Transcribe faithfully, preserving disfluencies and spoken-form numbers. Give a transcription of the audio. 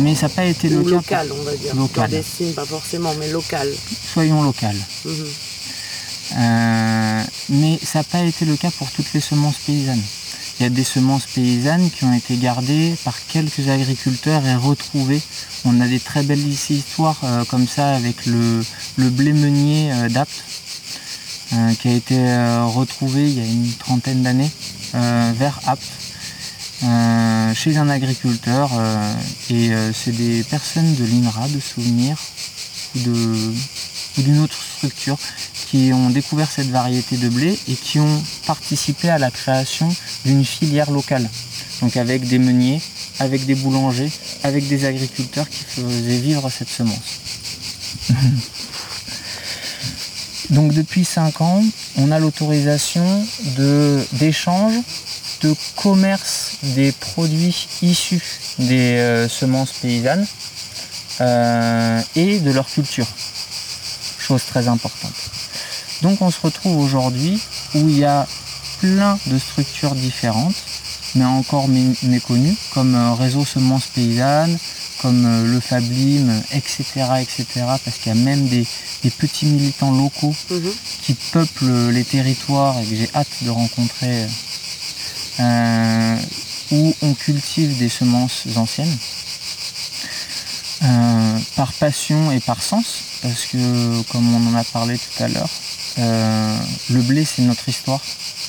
mais ça n'a pas été le Ou cas. local, pour... on va dire. Local. Clandestine, pas forcément, mais local. Soyons local. Mmh. Euh, mais ça n'a pas été le cas pour toutes les semences paysannes. Il y a des semences paysannes qui ont été gardées par quelques agriculteurs et retrouvées. On a des très belles histoires euh, comme ça avec le, le blé meunier euh, d'Apt, euh, qui a été euh, retrouvé il y a une trentaine d'années euh, vers Apt, euh, chez un agriculteur. Euh, et euh, c'est des personnes de l'I N R A, de Souvenirs, ou, de, ou d'une autre structure, qui ont découvert cette variété de blé et qui ont participé à la création d'une filière locale. Donc avec des meuniers, avec des boulangers, avec des agriculteurs qui faisaient vivre cette semence. Donc depuis cinq ans, on a l'autorisation de, d'échange, de commerce des produits issus des euh, semences paysannes euh, et de leur culture. Chose très importante. Donc on se retrouve aujourd'hui où il y a plein de structures différentes, mais encore mé- méconnues, comme euh, Réseau Semences Paysannes, comme euh, le Fablim, et cetera, et cetera, parce qu'il y a même des, des petits militants locaux mmh. qui peuplent les territoires et que j'ai hâte de rencontrer, euh, où on cultive des semences anciennes, euh, par passion et par sens, parce que, comme on en a parlé tout à l'heure, Euh, le blé c'est notre histoire,